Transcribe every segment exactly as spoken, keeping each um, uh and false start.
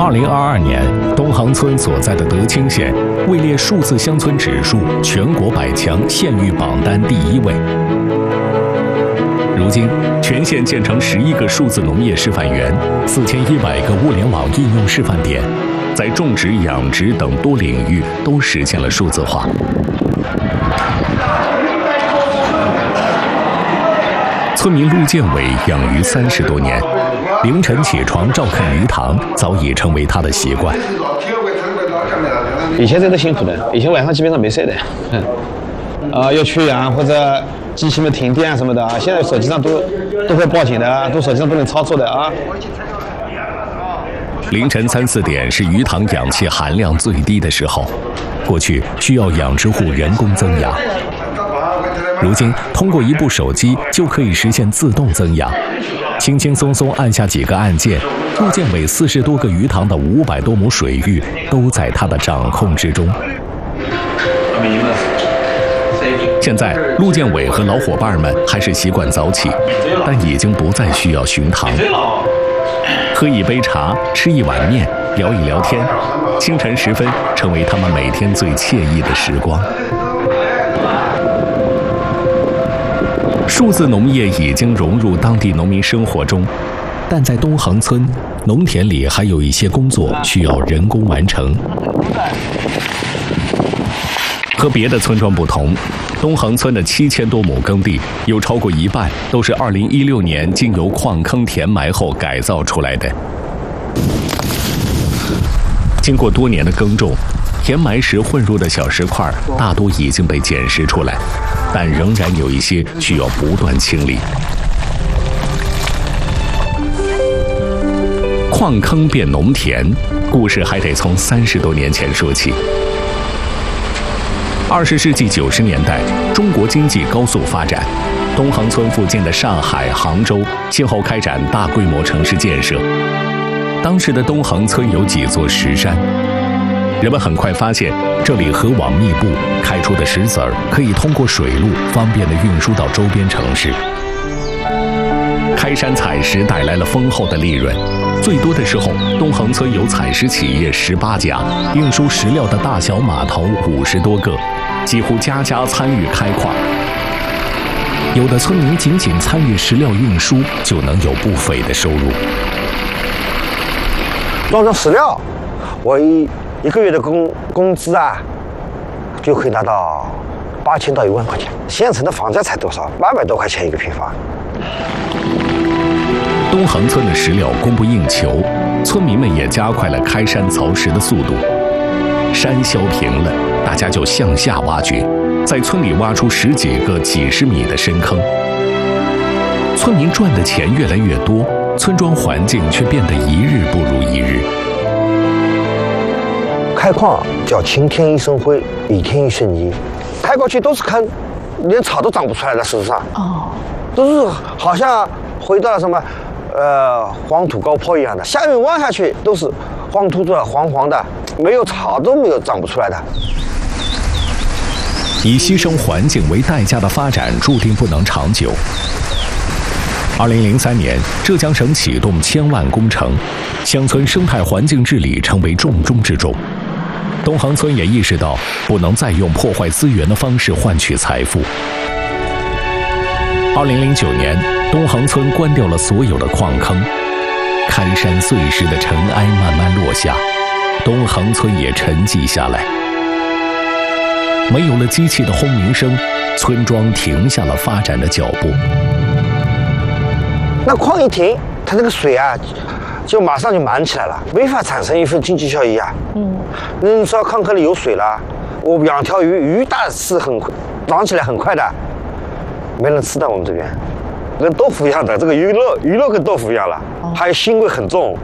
二零二二年，东航村所在的德清县位列数字乡村指数全国百强县域榜单第一位。如今，全县建成十一个数字农业示范园，四千一百个物联网应用示范点，在种植、养殖等多领域都实现了数字化。村民陆建伟养鱼三十多年，凌晨起床照看鱼塘早已成为他的习惯。 以前这都辛苦的，以前晚上基本上没睡的，嗯，呃，要缺氧或者机器们停电什么的，现在手机上都都会报警的，都手机上都能操作的啊。 凌晨三四点是鱼塘氧气含量最低的时候，过去需要养殖户人工增氧。如今，通过一部手机就可以实现自动增氧，轻轻松松按下几个按键，陆建伟四十多个鱼塘的五百多亩水域都在他的掌控之中。现在，陆建伟和老伙伴们还是习惯早起，但已经不再需要巡塘，喝一杯茶，吃一碗面，聊一聊天，清晨时分成为他们每天最惬意的时光。数字农业已经融入当地农民生活中，但在东航村，农田里还有一些工作需要人工完成。和别的村庄不同，东航村的七千多亩耕地，有超过一半都是二零一六年经由矿坑填埋后改造出来的。经过多年的耕种，填埋时混入的小石块大多已经被捡拾出来，但仍然有一些需要不断清理。矿坑变农田，故事还得从三十多年前说起。二十世纪九十年代，中国经济高速发展，东航村附近的上海、杭州先后开展大规模城市建设。当时的东航村有几座石山，人们很快发现这里河网密布，开出的石子儿可以通过水路方便地运输到周边城市。开山采石带来了丰厚的利润，最多的时候，东航村有采石企业十八家，运输石料的大小码头五十多个，几乎家家参与开矿。有的村民仅仅参与石料运输就能有不菲的收入。 装装石料，我一一个月的工工资啊，就可以拿到八千到一万块钱。县城的房价才多少？八百多块钱一个平方。 东航村的石料供不应求，村民们也加快了开山凿石的速度。山削平了，大家就向下挖掘，在村里挖出十几个几十米的深坑。村民赚的钱越来越多，村庄环境却变得一日不如一日。 开矿叫晴天一身灰，雨天一身泥，开过去都是坑，连草都长不出来的，事实上，哦，都是好像回到了什么，呃，黄土高坡一样的，下面挖下去都是黄秃秃的、黄黄的，没有草都没有长不出来的。 以牺牲环境为代价的发展注定不能长久。二零零三年，浙江省启动千万工程，乡村生态环境治理成为重中之重。东航村也意识到，不能再用破坏资源的方式换取财富。二零零九年，东航村关掉了所有的矿坑，开山碎石的尘埃慢慢落下，东航村也沉寂下来。没有了机器的轰鸣声，村庄停下了发展的脚步。 那矿一停，它那个水啊，就马上就满起来了，没法产生一份经济效益啊。嗯，你说矿坑里有水了，我养条鱼，鱼大是很长起来很快的，没人吃的。我们这边跟豆腐一样的，这个鱼肉鱼肉跟豆腐一样了，还有腥味很重。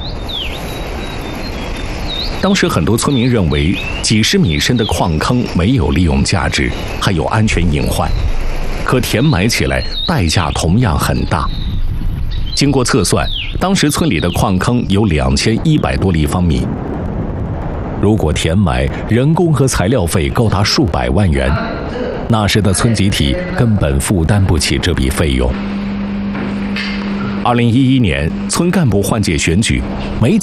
当时很多村民认为，几十米深的矿坑没有利用价值，还有安全隐患，可填埋起来代价同样很大。经过测算，当时村里的矿坑有两千一百多立方米。如果填埋，人工和材料费高达数百万元，那时的村集体根本负担不起这笔费用。二零一一年，村干部换届选举，没